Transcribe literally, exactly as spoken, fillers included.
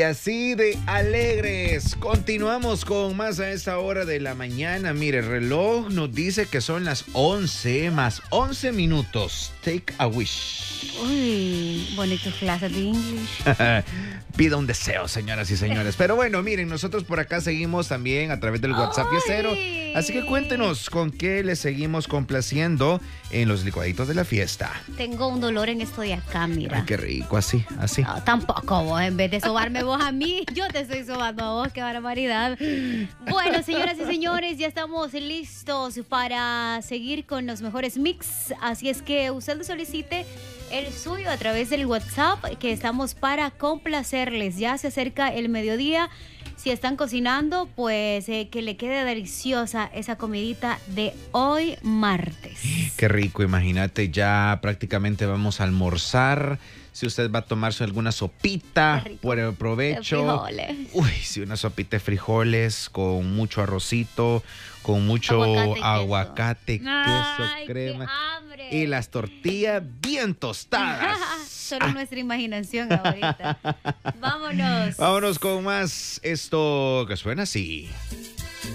Así de alegres, continuamos con más a esta hora de la mañana. Mire, el reloj nos dice que son las once más once minutos. Take a wish. Uy, bonito clase de English. Pida un deseo, señoras y señores. Pero bueno, miren, nosotros por acá seguimos también a través del WhatsApp Yesero. Así que cuéntenos con qué le seguimos complaciendo en los licuaditos de la fiesta. Tengo un dolor en esto de acá, mira. Ay, qué rico, así, así. No, tampoco vos, en vez de sobarme vos a mí, yo te estoy sobando a vos, qué barbaridad. Bueno, señoras y señores, ya estamos listos para seguir con los mejores mix. Así es que usted lo solicite el suyo a través del WhatsApp, que estamos para complacerles. Ya se acerca el mediodía. Si están cocinando, pues eh, que le quede deliciosa esa comidita de hoy martes. Qué rico, imagínate, ya prácticamente vamos a almorzar. Si usted va a tomarse alguna sopita, por provecho. De frijoles. Uy, sí, una sopita de frijoles con mucho arrocito, con mucho Aguacate y aguacate, queso. queso, Ay, crema. qué hambre. Y las tortillas bien tostadas. Solo ah. nuestra imaginación ahorita. Vámonos. Vámonos con más esto que suena así.